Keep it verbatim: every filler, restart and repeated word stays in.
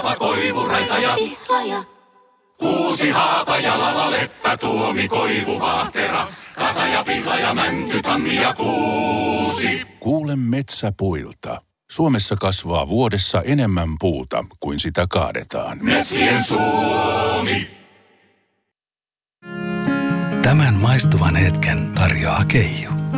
haapa, koivu, raita ja pihlaja. Kuusi Haapajala, Leppä, Tuomi, Koivu, Vahtera, Kataja, Pihlaja, Mänty, Tammi ja Kuusi. Kuule metsäpuilta. Suomessa kasvaa vuodessa enemmän puuta kuin sitä kaadetaan. Metsien Suomi. Tämän maistuvan hetken tarjoaa Keijo.